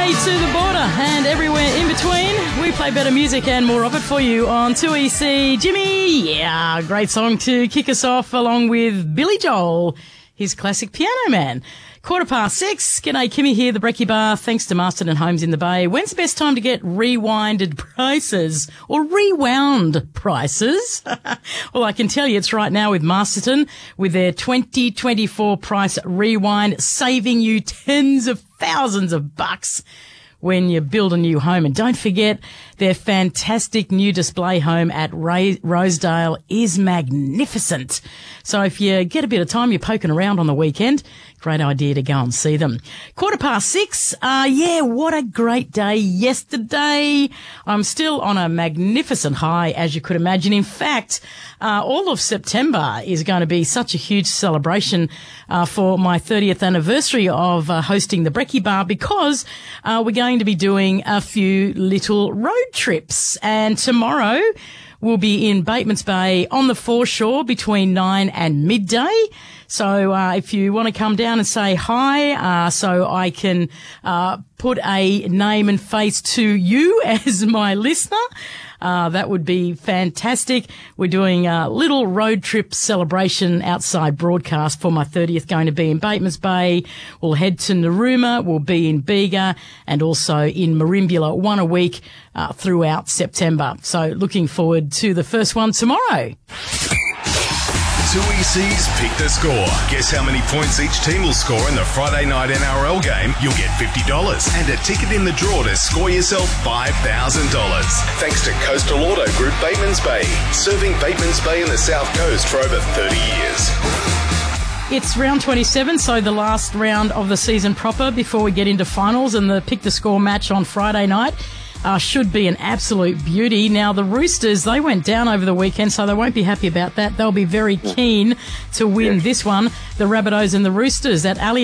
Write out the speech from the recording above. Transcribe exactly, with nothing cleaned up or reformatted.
Bay to the border and everywhere in between. We play better music and more of it for you on two E C. Jimmy, yeah, great song to kick us off along with Billy Joel, his classic Piano Man. Quarter past six. G'day, Kimmy here, the Brekkie Bar. Thanks to Masterton Homes in the Bay. When's the best time to get rewinded prices or rewound prices? Well, I can tell you it's right now with Masterton with their twenty twenty-four price rewind, saving you tens of thousands of bucks when you build a new home. And don't forget, their fantastic new display home at Ray- Rosedale is magnificent. So if you get a bit of time, you're poking around on the weekend, great idea to go and see them. Quarter past six. Uh, yeah, what a great day yesterday. I'm still on a magnificent high, as you could imagine. In fact, uh, all of September is going to be such a huge celebration uh, for my thirtieth anniversary of uh, hosting the Brekkie Bar, because uh, we're going to be doing a few little road trips. And tomorrow we'll be in Batemans Bay on the foreshore between nine and midday. So uh, if you want to come down and say hi, uh, so I can uh, put a name and face to you as my listener, uh, that would be fantastic. We're doing a little road trip celebration outside broadcast for my thirtieth, going to be in Batemans Bay. We'll head to Narooma, we'll be in Bega, and also in Merimbula, one a week uh, throughout September. So looking forward to the first one tomorrow. two E C's Pick the Score. Guess how many points each team will score in the Friday night N R L game? You'll get fifty dollars and a ticket in the draw to score yourself five thousand dollars. Thanks to Coastal Auto Group Batemans Bay, serving Batemans Bay and the South Coast for over thirty years. It's round twenty-seven, so the last round of the season proper before we get into finals, and the Pick the Score match on Friday night Uh, should be an absolute beauty. Now, the Roosters, they went down over the weekend, so they won't be happy about that. They'll be very keen to win this one. The Rabbitohs and the Roosters at Ali